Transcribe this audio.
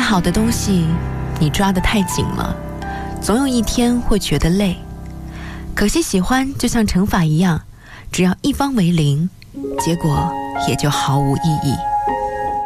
好的东西你抓得太紧了，总有一天会觉得累。可惜喜欢就像乘法一样，只要一方为零，结果也就毫无意义。